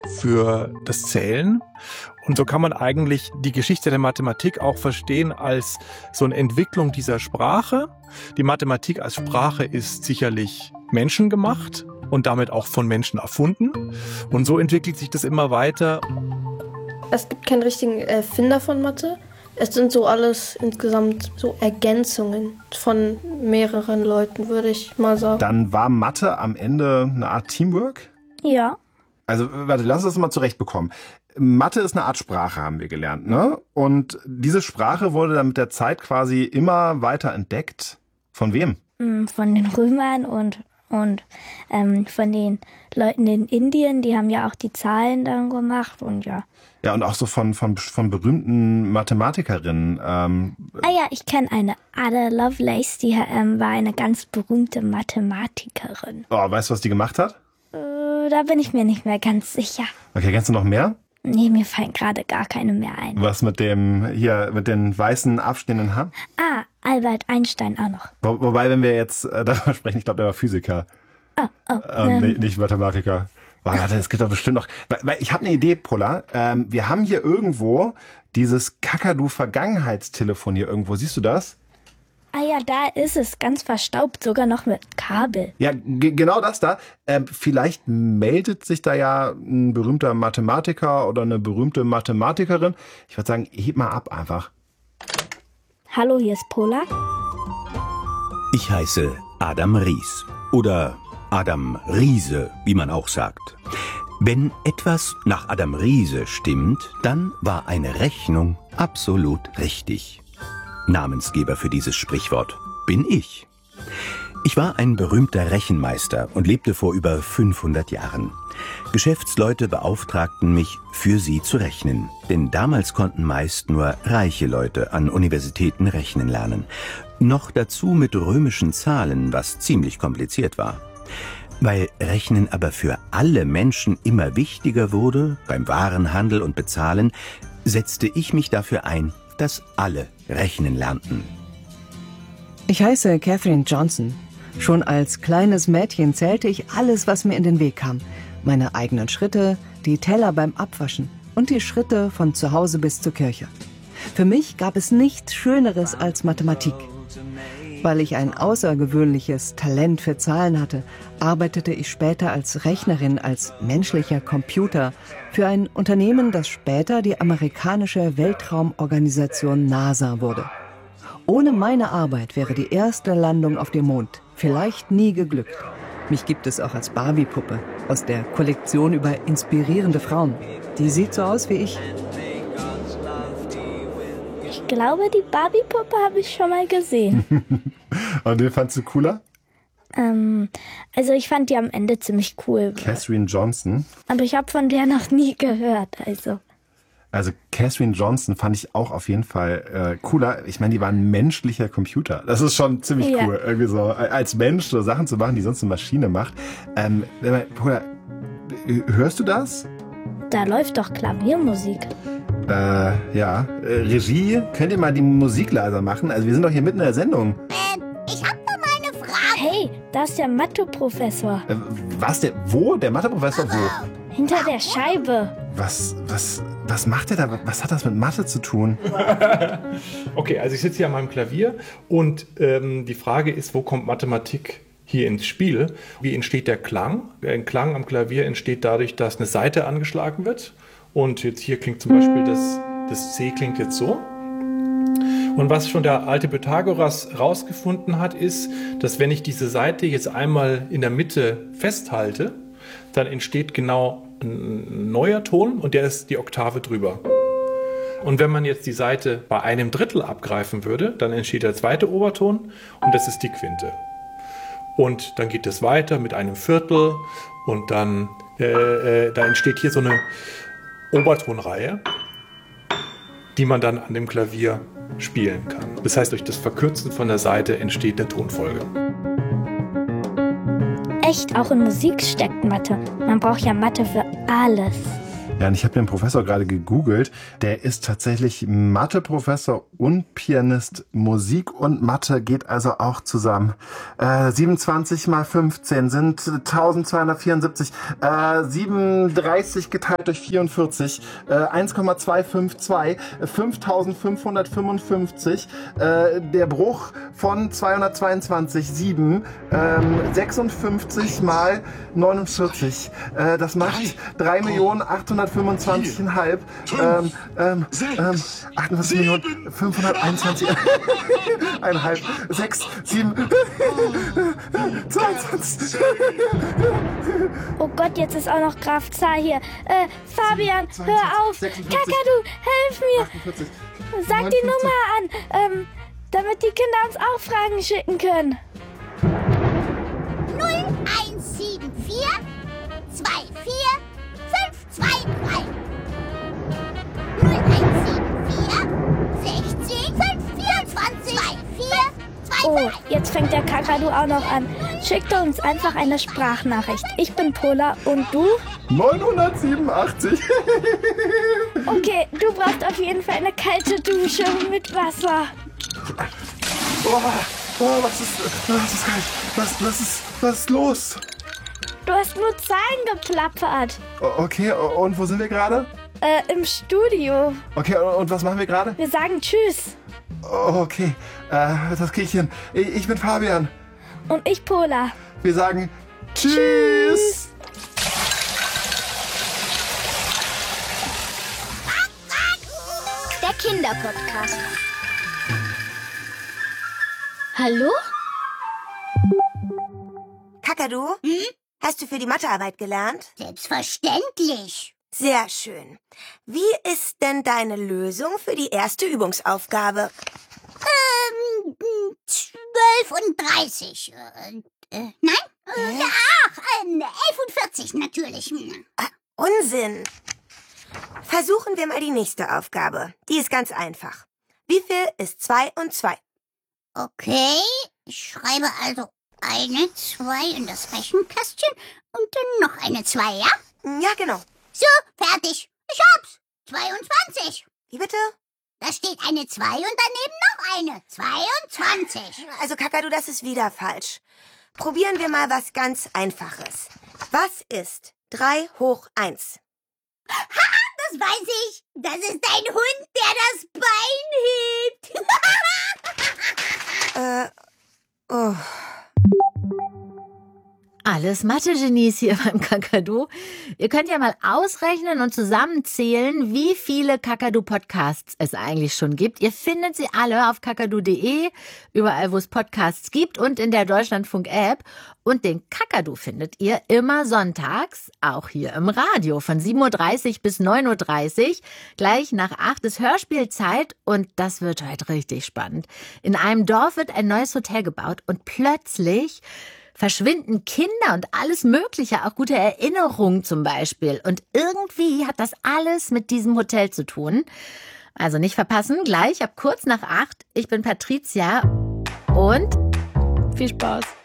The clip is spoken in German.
für das Zählen. Und so kann man eigentlich die Geschichte der Mathematik auch verstehen als so eine Entwicklung dieser Sprache. Die Mathematik als Sprache ist sicherlich menschengemacht und damit auch von Menschen erfunden. Und so entwickelt sich das immer weiter. Es gibt keinen richtigen Erfinder von Mathe. Es sind so alles insgesamt so Ergänzungen von mehreren Leuten, würde ich mal sagen. Dann war Mathe am Ende eine Art Teamwork? Ja. Also, warte, lass uns das mal zurechtbekommen. Mathe ist eine Art Sprache, haben wir gelernt, ne? Und diese Sprache wurde dann mit der Zeit quasi immer weiter entdeckt. Von wem? Von den Römern und von den Leuten in Indien, die haben ja auch die Zahlen dann gemacht und ja. Ja, und auch so von berühmten Mathematikerinnen. Ja, ich kenne eine, Ada Lovelace, die war eine ganz berühmte Mathematikerin. Oh, weißt du, was die gemacht hat? Da bin ich mir nicht mehr ganz sicher. Okay, kennst du noch mehr? Nee, mir fallen gerade gar keine mehr ein. Was mit den weißen, abstehenden Haaren? Albert Einstein auch noch. Wobei, wenn wir jetzt darüber sprechen, ich glaube, der war Physiker. Nicht Mathematiker. Warte, es gibt doch bestimmt noch... Weil ich habe eine Idee, Pola. Wir haben hier irgendwo dieses Kakadu-Vergangenheitstelefon hier irgendwo. Siehst du das? Ja, da ist es. Ganz verstaubt, sogar noch mit Kabel. Ja, genau das da. Vielleicht meldet sich da ja ein berühmter Mathematiker oder eine berühmte Mathematikerin. Ich würde sagen, heb mal ab einfach. Hallo, hier ist Pola. Ich heiße Adam Ries. Oder Adam Riese, wie man auch sagt. Wenn etwas nach Adam Riese stimmt, dann war eine Rechnung absolut richtig. Namensgeber für dieses Sprichwort bin ich. Ich war ein berühmter Rechenmeister und lebte vor über 500 Jahren. Geschäftsleute beauftragten mich, für sie zu rechnen. Denn damals konnten meist nur reiche Leute an Universitäten rechnen lernen. Noch dazu mit römischen Zahlen, was ziemlich kompliziert war. Weil Rechnen aber für alle Menschen immer wichtiger wurde, beim Warenhandel und Bezahlen, setzte ich mich dafür ein, dass alle rechnen lernten. Ich heiße Catherine Johnson. Schon als kleines Mädchen zählte ich alles, was mir in den Weg kam. Meine eigenen Schritte, die Teller beim Abwaschen und die Schritte von zu Hause bis zur Kirche. Für mich gab es nichts Schöneres als Mathematik. Weil ich ein außergewöhnliches Talent für Zahlen hatte, arbeitete ich später als Rechnerin, als menschlicher Computer für ein Unternehmen, das später die amerikanische Weltraumorganisation NASA wurde. Ohne meine Arbeit wäre die erste Landung auf dem Mond vielleicht nie geglückt. Mich gibt es auch als Barbie-Puppe aus der Kollektion über inspirierende Frauen. Die sieht so aus wie ich. Ich glaube, die Barbie-Puppe habe ich schon mal gesehen. Und den fandst du cooler? Also ich fand die am Ende ziemlich cool. Catherine Johnson. Aber ich habe von der noch nie gehört, Also Catherine Johnson fand ich auch auf jeden Fall cooler. Ich meine, die war ein menschlicher Computer. Das ist schon ziemlich cool, irgendwie so als Mensch so Sachen zu machen, die sonst eine Maschine macht. Hörst du das? Da läuft doch Klaviermusik. Ja. Regie, könnt ihr mal die Musik leiser machen? Also wir sind doch hier mitten in der Sendung. Ich hab da mal eine Frage. Hey, da ist der Mathe-Professor. Was, wo? Der Mathe-Professor wo? Hinter der Scheibe. Was macht er da? Was hat das mit Mathe zu tun? Okay, also ich sitze hier an meinem Klavier und die Frage ist, wo kommt Mathematik hier ins Spiel? Wie entsteht der Klang? Ein Klang am Klavier entsteht dadurch, dass eine Saite angeschlagen wird. Und jetzt hier klingt zum Beispiel das C klingt jetzt so. Und was schon der alte Pythagoras rausgefunden hat, ist, dass wenn ich diese Saite jetzt einmal in der Mitte festhalte, dann entsteht genau ein neuer Ton und der ist die Oktave drüber. Und wenn man jetzt die Saite bei 1/3 abgreifen würde, dann entsteht der zweite Oberton und das ist die Quinte. Und dann geht es weiter mit 1/4 und dann da entsteht hier so eine Obertonreihe, die man dann an dem Klavier spielen kann. Das heißt, durch das Verkürzen von der Saite entsteht eine Tonfolge. Echt, auch in Musik steckt Mathe. Man braucht ja Mathe für alles. Ja, und ich habe den Professor gerade gegoogelt. Der ist tatsächlich Mathe-Professor und Pianist. Musik und Mathe geht also auch zusammen. 27 mal 15 sind 1274. 37 geteilt durch 44. 1,252. 5555. Der Bruch von 222,7. 56 mal 49. Das macht 3.825.500. 58.521,5. 6, 7, 22. Oh Gott, jetzt ist auch noch Graf Zar hier. Fabian, 22, hör auf. 56, Kakadu, hilf mir. 48, Sag 59. die Nummer an, damit die Kinder uns auch Fragen schicken können. 0174 24 523. 0174 16 524 24 Oh, jetzt fängt der Kakadu auch noch an. Schickt uns einfach eine Sprachnachricht. Ich bin Pola und du? 987. Okay, du brauchst auf jeden Fall eine kalte Dusche mit Wasser. Was ist kalt? Was ist los? Du hast nur Zahlen geplappert. Okay, und wo sind wir gerade? Im Studio. Okay, und was machen wir gerade? Wir sagen Tschüss. Okay, das krieg ich hin. Ich bin Fabian. Und ich Pola. Wir sagen Tschüss. Der Kinderpodcast. Hallo? Kakadu, hast du für die Mathearbeit gelernt? Selbstverständlich. Sehr schön. Wie ist denn deine Lösung für die erste Übungsaufgabe? 12:30. Nein? 11:40 natürlich. Unsinn. Versuchen wir mal die nächste Aufgabe. Die ist ganz einfach. Wie viel ist 2 und 2? Okay, ich schreibe also eine 2 in das Rechenkästchen und dann noch eine 2, ja? Ja, genau. So, fertig. Ich hab's. 22. Wie bitte? Da steht eine 2 und daneben noch eine. 22. Also, Kakadu, das ist wieder falsch. Probieren wir mal was ganz Einfaches. Was ist 3 hoch 1? Das weiß ich. Das ist ein Hund, der das Bein hebt. Oh. Alles Mathe-Genies hier beim Kakadu. Ihr könnt ja mal ausrechnen und zusammenzählen, wie viele Kakadu-Podcasts es eigentlich schon gibt. Ihr findet sie alle auf kakadu.de, überall, wo es Podcasts gibt und in der Deutschlandfunk-App. Und den Kakadu findet ihr immer sonntags, auch hier im Radio, von 7.30 Uhr bis 9.30 Uhr. Gleich nach 8 ist Hörspielzeit und das wird heute richtig spannend. In einem Dorf wird ein neues Hotel gebaut und plötzlich verschwinden Kinder und alles Mögliche, auch gute Erinnerungen zum Beispiel. Und irgendwie hat das alles mit diesem Hotel zu tun. Also nicht verpassen, gleich ab kurz nach 8. Ich bin Patricia und viel Spaß.